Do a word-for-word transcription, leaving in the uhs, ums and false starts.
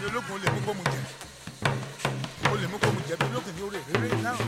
ológun olè mú kó mu jẹ olè mú kó mu jẹ bí ológun ní orí èrè náà.